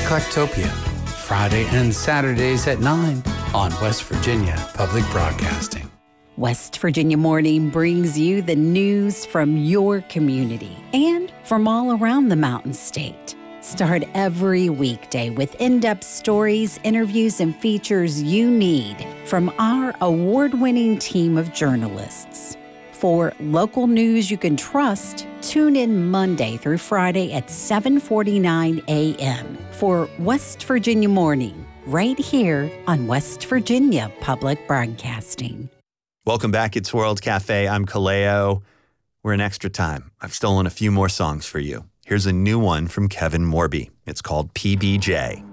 Eclectopia, Friday and Saturdays at 9 on West Virginia Public Broadcasting. West Virginia Morning brings you the news from your community and from all around the Mountain State. Start every weekday with in-depth stories, interviews, and features you need from our award-winning team of journalists. For local news you can trust, tune in Monday through Friday at 7:49 a.m. for West Virginia Morning, right here on West Virginia Public Broadcasting. Welcome back. It's World Cafe. I'm Kaleo. We're in extra time. I've stolen a few more songs for you. Here's a new one from Kevin Morby. It's called PBJ.